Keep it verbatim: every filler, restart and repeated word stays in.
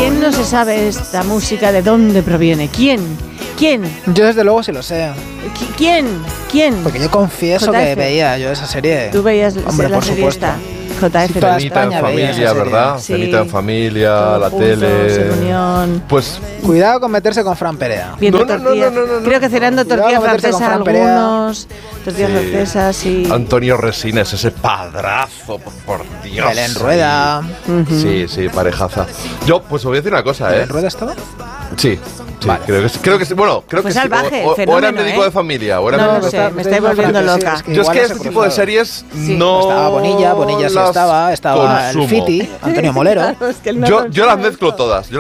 ¿Quién no se sabe esta música? ¿De dónde proviene? ¿Quién? ¿Quién? Yo desde luego sí lo sé. ¿Quién? ¿Quién? Porque yo confieso J F. que veía yo esa serie. Tú veías Hombre, la por serie supuesto. esta. J F. Sí, toda Cenita en España veía esa familia, serie. ¿verdad? Sí. Cenita en familia, Todos la juntos, tele. en unión. Pues Cuidado con meterse con Fran Perea. Viendo No, no, no, tortillas. no, no, no, Creo que cenando Cuidado tortillas con meterse con francesas Fran Perea. algunos. Tortillas Sí. francesas y... Antonio Resines, ese padrazo, por, por Dios. Belén Rueda. Ujú. Sí, sí, parejaza. Yo, pues os voy a decir una cosa, ¿eh? ¿Belén Rueda estaba? Sí, sí, Vale. creo que sí, creo que sí. Bueno, creo Fue que salvaje, sí. el O, o, o fenómeno, era médico ¿eh? de familia, o era No, médico no de sé, familia. me estáis volviendo Sí, loca. es que Yo es igual que no sé este por tipo de qué. series Sí. no. Estaba Bonilla, Bonilla sí las estaba, estaba el consumo. Fiti, Antonio Molero. Es que él no Yo, yo las consume mezclo esto. todas. Yo